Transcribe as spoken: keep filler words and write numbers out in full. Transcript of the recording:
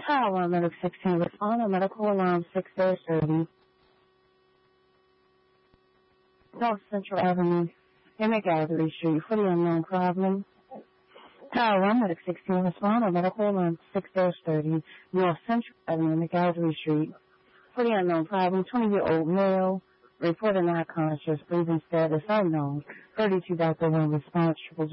Kyle one Medic sixteen, respond on medical alarm six thirty. North Central Avenue, in McGatherly Street, for the unknown problem. Kyle one Medic sixteen, respond on medical alarm six thirty, North Central Avenue, McGatherly Street, for the unknown problem. twenty-year-old male, reported not conscious, breathing status unknown. thirty-two Doctor one response, triple